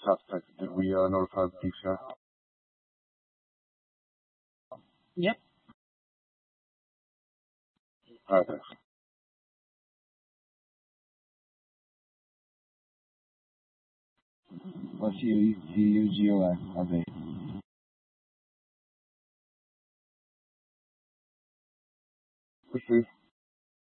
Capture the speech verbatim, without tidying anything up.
suspect. Did we uh, notify the P C I? Yep. All right, thanks. What's U U G O S R V? Proceed.